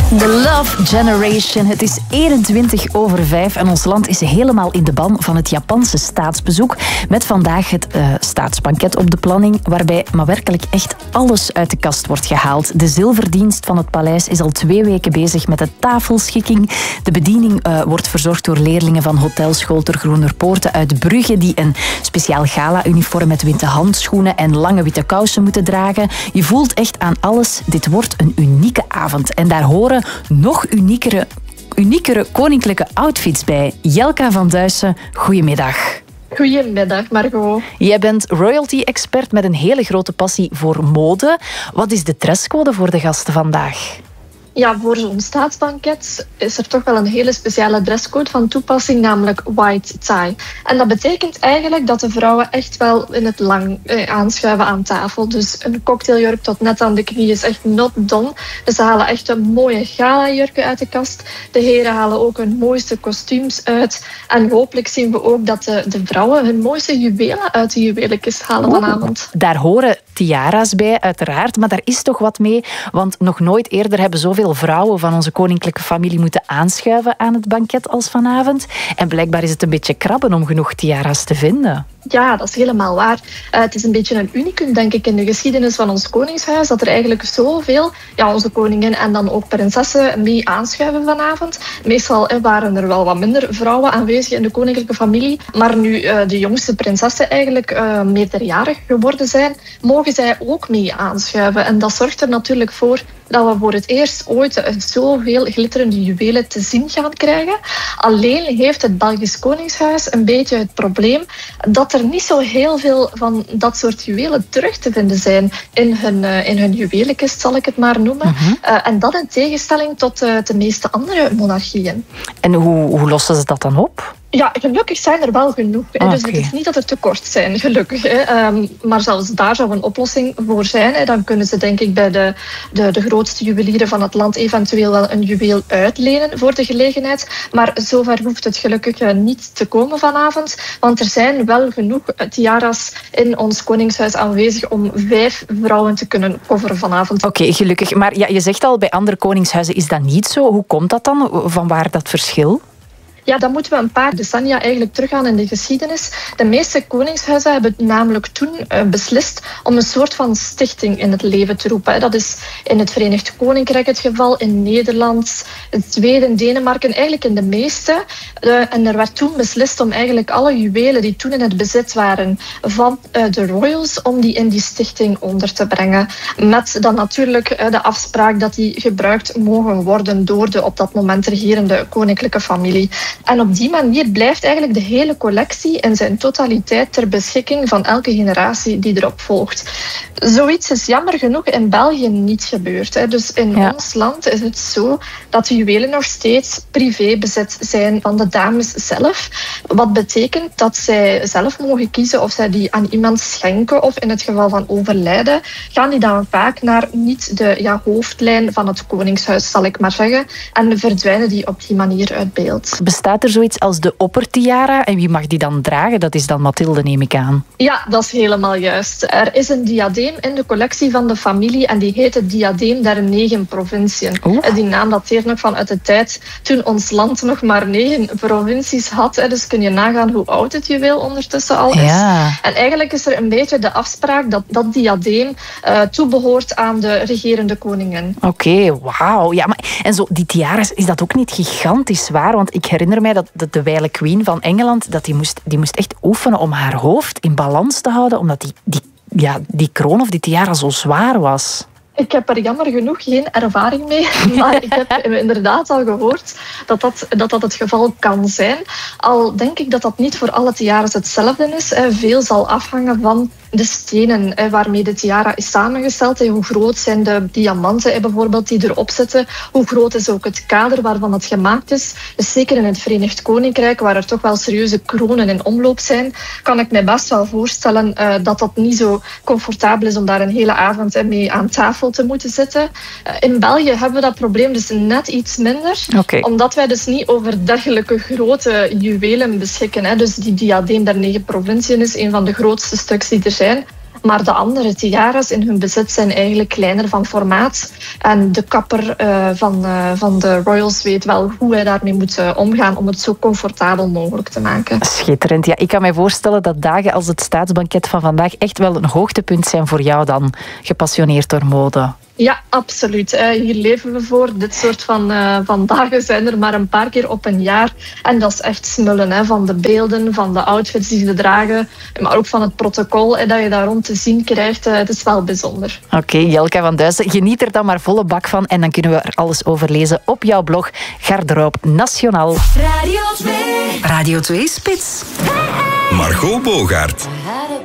The Love Generation. Het is 5:21 en ons land is helemaal in de ban van het Japanse staatsbezoek. Met vandaag het staatsbanket op de planning, waarbij maar werkelijk echt alles uit de kast wordt gehaald. De zilverdienst van het paleis is al 2 weken bezig met de tafelschikking. De bediening wordt verzorgd door leerlingen van Hotel Scholter Groenerpoorten uit Brugge, die een speciaal gala-uniform met witte handschoenen en lange witte kousen moeten dragen. Je voelt echt aan alles, dit wordt een unieke avond. En daar horen nog uniekere koninklijke outfits bij. Jelka van Duyssen, goedemiddag. Goedemiddag, Margot. Jij bent royalty-expert met een hele grote passie voor mode. Wat is de dresscode voor de gasten vandaag? Ja, voor zo'n staatsbanket is er toch wel een hele speciale dresscode van toepassing, namelijk white tie. En dat betekent eigenlijk dat de vrouwen echt wel in het lang aanschuiven aan tafel. Dus een cocktailjurk tot net aan de knie is echt not done. Dus ze halen echt een mooie gala-jurken uit de kast. De heren halen ook hun mooiste kostuums uit. En hopelijk zien we ook dat de vrouwen hun mooiste juwelen uit de juwelenkist halen vanavond. Daar horen tiara's bij, uiteraard. Maar daar is toch wat mee, want nog nooit eerder hebben zoveel vrouwen van onze koninklijke familie moeten aanschuiven aan het banket als vanavond. En blijkbaar is het een beetje krabben om genoeg tiara's te vinden. Ja, dat is helemaal waar. Het is een beetje een unicum, denk ik, in de geschiedenis van ons koningshuis, dat er eigenlijk zoveel, onze koningin en dan ook prinsessen mee aanschuiven vanavond. Meestal waren er wel wat minder vrouwen aanwezig in de koninklijke familie, maar nu de jongste prinsessen eigenlijk meerderjarig geworden zijn, mogen zij ook mee aanschuiven. En dat zorgt er natuurlijk voor dat we voor het eerst ooit zoveel glitterende juwelen te zien gaan krijgen. Alleen heeft het Belgisch Koningshuis een beetje het probleem dat er niet zo heel veel van dat soort juwelen terug te vinden zijn in hun juwelenkist, zal ik het maar noemen. En dat in tegenstelling tot de meeste andere monarchieën. En hoe lossen ze dat dan op? Ja, gelukkig zijn er wel genoeg. Dus het is niet dat er tekort zijn, gelukkig. Maar zelfs daar zou een oplossing voor zijn. Dan kunnen ze denk ik bij de grootste juwelieren van het land eventueel wel een juweel uitlenen voor de gelegenheid. Maar zover hoeft het gelukkig niet te komen vanavond. Want er zijn wel genoeg tiara's in ons koningshuis aanwezig om 5 vrouwen te kunnen coveren vanavond. Oké, gelukkig. Maar ja, je zegt al, bij andere koningshuizen is dat niet zo. Hoe komt dat dan? Vanwaar dat verschil? Ja, dan moeten we een paar decennia eigenlijk teruggaan in de geschiedenis. De meeste koningshuizen hebben namelijk toen beslist om een soort van stichting in het leven te roepen. Dat is in het Verenigd Koninkrijk het geval, in Nederland, Zweden, Denemarken, eigenlijk in de meeste. En er werd toen beslist om eigenlijk alle juwelen die toen in het bezit waren van de royals, om die in die stichting onder te brengen. Met dan natuurlijk de afspraak dat die gebruikt mogen worden door de op dat moment regerende koninklijke familie. En op die manier blijft eigenlijk de hele collectie in zijn totaliteit ter beschikking van elke generatie die erop volgt. Zoiets is jammer genoeg in België niet gebeurd. Dus in ons land is het zo dat de juwelen nog steeds privébezit zijn van de dames zelf. Wat betekent dat zij zelf mogen kiezen of zij die aan iemand schenken of in het geval van overlijden, gaan die dan vaak naar niet de hoofdlijn van het koningshuis, zal ik maar zeggen. En verdwijnen die op die manier uit beeld. Bestaat er zoiets als de oppertiara? En wie mag die dan dragen? Dat is dan Mathilde, neem ik aan. Ja, dat is helemaal juist. Er is een diadeem in de collectie van de familie en die heet het diadeem der 9 provinciën. Die naam dateert nog vanuit de tijd toen ons land nog maar 9 provincies had. Dus kun je nagaan hoe oud het juweel ondertussen al is. Ja. En eigenlijk is er een beetje de afspraak dat dat diadeem toebehoort aan de regerende koningin. Oké, wauw. Ja, en zo, die tiara's, is dat ook niet gigantisch zwaar? Want ik herinner mij dat de wijle queen van Engeland, dat die moest echt oefenen om haar hoofd in balans te houden, omdat die kroon of die tiara zo zwaar was. Ik heb er jammer genoeg geen ervaring mee, maar ik heb inderdaad al gehoord dat het geval kan zijn. Al denk ik dat dat niet voor alle tiara's hetzelfde is. Veel zal afhangen van de stenen waarmee de tiara is samengesteld. Hoe groot zijn de diamanten bijvoorbeeld die erop zitten? Hoe groot is ook het kader waarvan het gemaakt is? Dus zeker in het Verenigd Koninkrijk, waar er toch wel serieuze kronen in omloop zijn, kan ik mij best wel voorstellen dat dat niet zo comfortabel is om daar een hele avond mee aan tafel te moeten zitten. In België hebben we dat probleem dus net iets minder. Omdat wij dus niet over dergelijke grote juwelen beschikken. Dus die diadeem der 9 provinciën is een van de grootste stuks die er zijn. Maar de andere tiara's in hun bezit zijn eigenlijk kleiner van formaat. En de kapper van de royals weet wel hoe hij daarmee moet omgaan om het zo comfortabel mogelijk te maken. Schitterend. Ja, ik kan mij voorstellen dat dagen als het staatsbanket van vandaag echt wel een hoogtepunt zijn voor jou dan, gepassioneerd door mode. Ja, absoluut. Hier leven we voor. Dit soort van dagen zijn er maar een paar keer op een jaar. En dat is echt smullen van de beelden, van de outfits die ze dragen, maar ook van het protocol dat je daar rond te zien krijgt. Het is wel bijzonder. Oké, Jelka van Duysen, geniet er dan maar volle bak van en dan kunnen we er alles over lezen op jouw blog Garderobe Nationaal. Radio 2 Spits. Margot Bogaert.